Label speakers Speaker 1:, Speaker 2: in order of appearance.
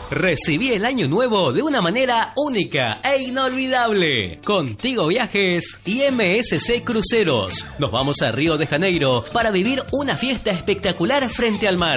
Speaker 1: Recibí el año nuevo de una manera única e inolvidable. Contigo Viajes y MSC Cruceros. Nos vamos a Río de Janeiro para vivir una fiesta espectacular frente al mar.